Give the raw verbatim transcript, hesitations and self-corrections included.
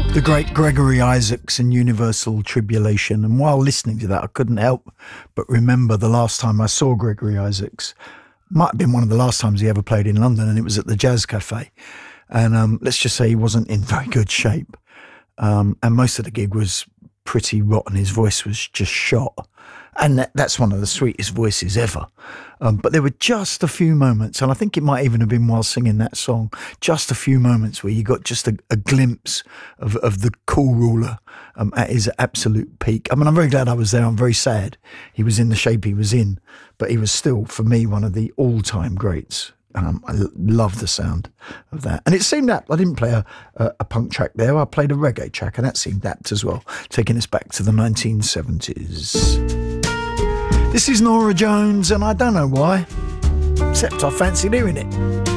The great Gregory Isaacs and Universal Tribulation. And while listening to that, I couldn't help but remember the last time I saw Gregory Isaacs. Might have been one of the last times he ever played in London, and it was at the Jazz Cafe. And um, let's just say he wasn't in very good shape. Um, and most of the gig was pretty rotten. His voice was just shot. And that, that's one of the sweetest voices ever. Um, but there were just a few moments, and I think it might even have been while singing that song, just a few moments where you got just a, a glimpse of, of the Cool Ruler um, at his absolute peak. I mean, I'm very glad I was there. I'm very sad he was in the shape he was in, but he was still, for me, one of the all-time greats. Um, I l- love the sound of that. And it seemed that I didn't play a, a, a punk track there. I played a reggae track, and that seemed apt as well, taking us back to the nineteen seventies. This is Norah Jones, and I don't know why, except I fancied hearing it.